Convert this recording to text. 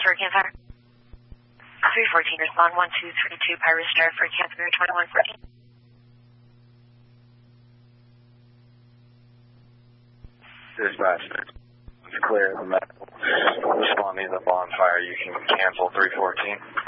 for campfire. 314, respond 1232, Pirates Star for campfire 2114. Dispatch, it's clear. The medical responding to the bonfire. You can cancel 314.